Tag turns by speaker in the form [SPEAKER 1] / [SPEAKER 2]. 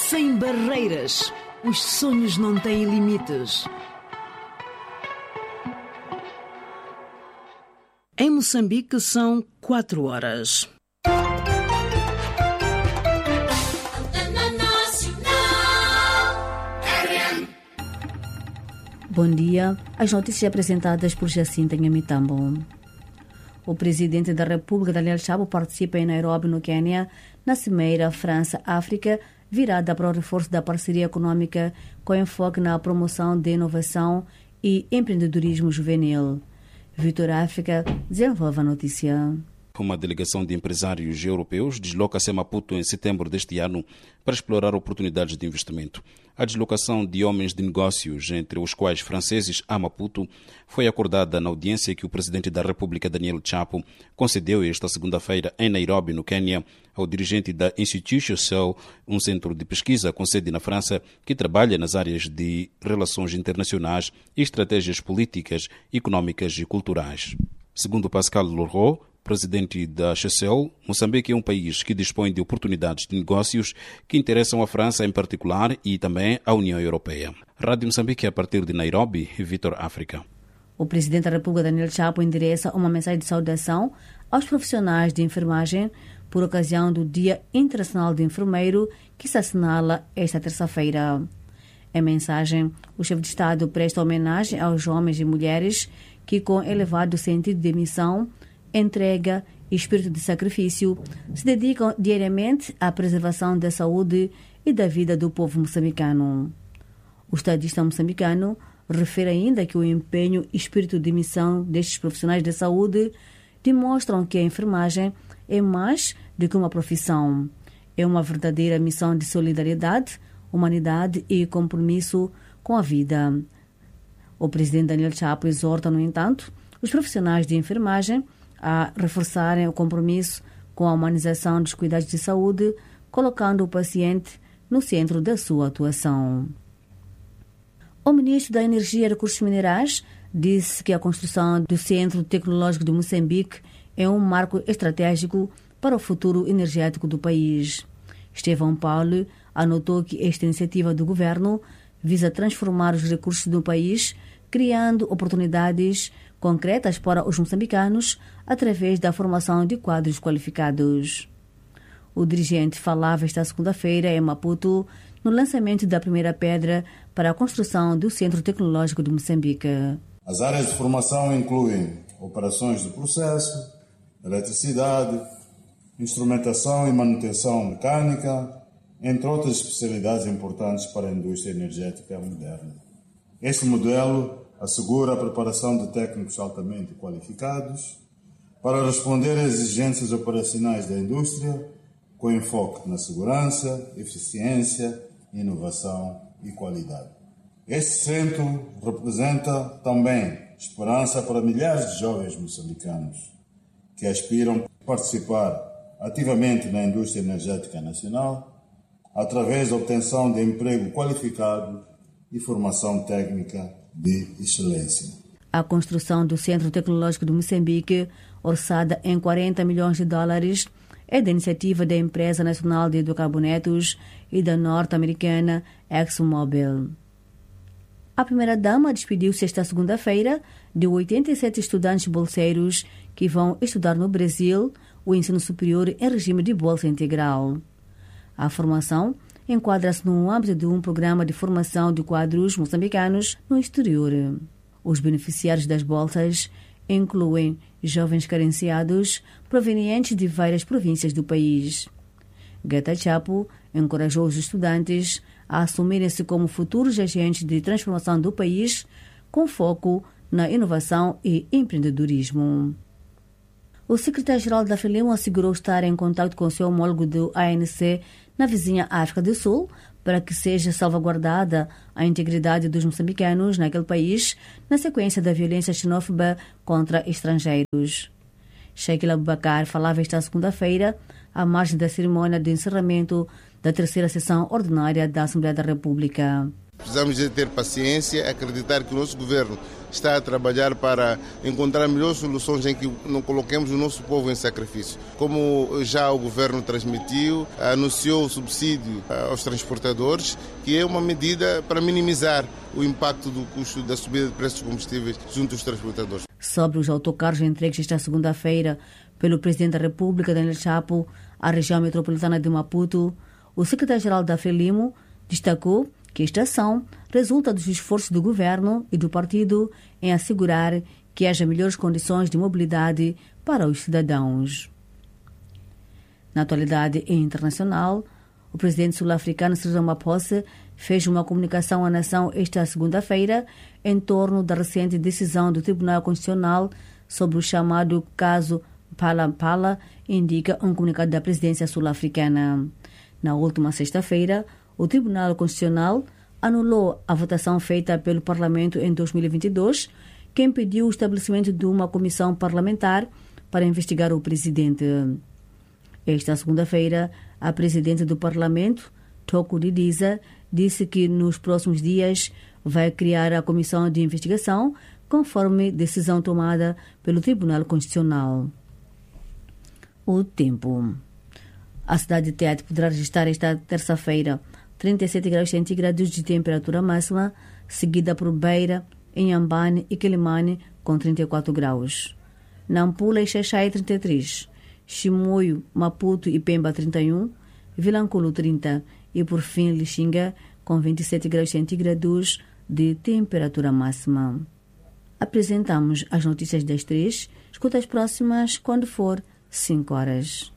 [SPEAKER 1] Sem barreiras, os sonhos não têm limites. Em Moçambique são 4 horas.
[SPEAKER 2] Bom dia. As notícias apresentadas por Jacinta Nhamitambo. O presidente da República, Daniel Chapo, participa em Nairobi, no Quênia, na Cimeira França-África, virada para o reforço da parceria econômica com enfoque na promoção de inovação e empreendedorismo juvenil. Vitor África desenvolve a notícia.
[SPEAKER 3] Uma delegação de empresários europeus desloca-se a Maputo em setembro deste ano para explorar oportunidades de investimento. A deslocação de homens de negócios, entre os quais franceses, a Maputo, foi acordada na audiência que o presidente da República, Daniel Chapo, concedeu esta segunda-feira em Nairobi, no Quênia, ao dirigente da Institut Cell, um centro de pesquisa com sede na França que trabalha nas áreas de relações internacionais e estratégias políticas, económicas e culturais. Segundo Pascal Leroux, presidente da Chessel, Moçambique é um país que dispõe de oportunidades de negócios que interessam a França em particular e também a União Europeia. Rádio Moçambique, a partir de Nairobi, Vitor África.
[SPEAKER 2] O presidente da República, Daniel Chapo, endereça uma mensagem de saudação aos profissionais de enfermagem por ocasião do Dia Internacional do Enfermeiro, que se assinala esta terça-feira. Em mensagem, o chefe de Estado presta homenagem aos homens e mulheres que, com elevado sentido de missão, entrega e espírito de sacrifício, se dedicam diariamente à preservação da saúde e da vida do povo moçambicano. O estadista moçambicano refere ainda que o empenho e espírito de missão destes profissionais da saúde demonstram que a enfermagem é mais do que uma profissão. É uma verdadeira missão de solidariedade, humanidade e compromisso com a vida. O presidente Daniel Chapo exorta, no entanto, os profissionais de enfermagem a reforçarem o compromisso com a humanização dos cuidados de saúde, colocando o paciente no centro da sua atuação. O ministro da Energia e Recursos Minerais disse que a construção do Centro Tecnológico de Moçambique é um marco estratégico para o futuro energético do país. Estevão Paulo anotou que esta iniciativa do governo visa transformar os recursos do país, criando oportunidades concretas para os moçambicanos através da formação de quadros qualificados. O dirigente falava esta segunda-feira em Maputo no lançamento da primeira pedra para a construção do Centro Tecnológico de Moçambique.
[SPEAKER 4] As áreas de formação incluem operações de processo, eletricidade, instrumentação e manutenção mecânica, entre outras especialidades importantes para a indústria energética moderna. Este modelo assegura a preparação de técnicos altamente qualificados para responder às exigências operacionais da indústria, com enfoque na segurança, eficiência, inovação e qualidade. Este centro representa também esperança para milhares de jovens moçambicanos que aspiram a participar ativamente na indústria energética nacional através da obtenção de emprego qualificado e formação técnica de excelência.
[SPEAKER 2] A construção do Centro Tecnológico de Moçambique, orçada em $40 milhões, é da iniciativa da Empresa Nacional de Hidrocarbonetos e da norte-americana ExxonMobil. A primeira-dama despediu-se esta segunda-feira de 87 estudantes bolseiros que vão estudar no Brasil o ensino superior em regime de bolsa integral. A formação enquadra-se no âmbito de um programa de formação de quadros moçambicanos no exterior. Os beneficiários das bolsas incluem jovens carenciados provenientes de várias províncias do país. Gata Chapo encorajou os estudantes a assumirem-se como futuros agentes de transformação do país, com foco na inovação e empreendedorismo. O secretário-geral da FELIM assegurou estar em contato com o seu homólogo do ANC na vizinha África do Sul para que seja salvaguardada a integridade dos moçambicanos naquele país na sequência da violência xenófoba contra estrangeiros. Sheikh Abubakar falava esta segunda-feira à margem da cerimônia de encerramento da terceira sessão ordinária da Assembleia da República.
[SPEAKER 5] Precisamos de ter paciência, acreditar que o nosso governo está a trabalhar para encontrar melhores soluções em que não coloquemos o nosso povo em sacrifício. Como já o governo transmitiu, anunciou o subsídio aos transportadores, que é uma medida para minimizar o impacto do custo da subida de preços dos combustíveis junto aos transportadores.
[SPEAKER 2] Sobre os autocarros entregues esta segunda-feira pelo Presidente da República, Daniel Chapo, à região metropolitana de Maputo, o secretário-geral da Frelimo destacou que esta ação resulta dos esforços do governo e do partido em assegurar que haja melhores condições de mobilidade para os cidadãos. Na atualidade internacional, o presidente sul-africano Cyril Ramaphosa fez uma comunicação à nação esta segunda-feira em torno da recente decisão do Tribunal Constitucional sobre o chamado caso Phala-Phala, indica um comunicado da presidência sul-africana. Na última sexta-feira, o Tribunal Constitucional anulou a votação feita pelo Parlamento em 2022, que impediu o estabelecimento de uma comissão parlamentar para investigar o presidente. Esta segunda-feira, a presidente do Parlamento, Thoko Didiza, disse que nos próximos dias vai criar a comissão de investigação, conforme decisão tomada pelo Tribunal Constitucional. O tempo. A cidade de Tete poderá registrar esta terça-feira 37 graus centígrados de temperatura máxima, seguida por Beira, Inhambane e Quelimane com 34 graus. Nampula e Xaixai 33, Chimoio, Maputo e Pemba 31, Vilanculo 30 e por fim Lixinga com 27 graus centígrados de temperatura máxima. Apresentamos as notícias das 3. Escuta as próximas quando for 5 horas.